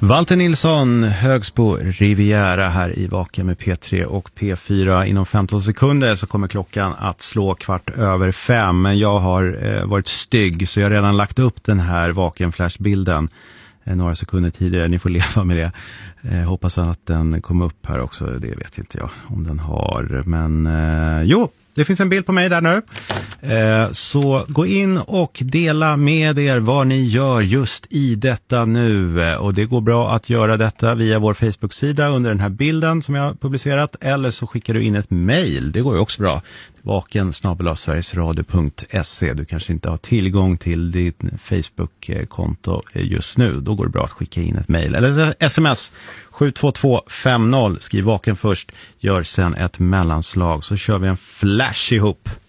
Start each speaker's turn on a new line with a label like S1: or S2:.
S1: Walter Nilsson, Högsbo Riviera här i Vaken med P3 och P4. Inom 15 sekunder så kommer klockan att slå 5:15. Men jag har varit stygg så jag har redan lagt upp den här Vaken-flashbilden några sekunder tidigare. Ni får leva med det. Hoppas att den kommer upp här också. Det vet inte jag om den har. Men jo, det finns en bild på mig där nu. Så gå in och dela med er vad ni gör just i detta nu. Och det går bra att göra detta via vår Facebook-sida under den här bilden som jag har publicerat. Eller så skickar du in ett mejl. Det går ju också bra. vaken@sverigesradio.se. Du kanske inte har tillgång till ditt Facebook-konto just nu. Då går det bra att skicka in ett mejl. Eller ett sms 72250. Skriv Vaken först. Gör sen ett mellanslag så kör vi en flash ihop.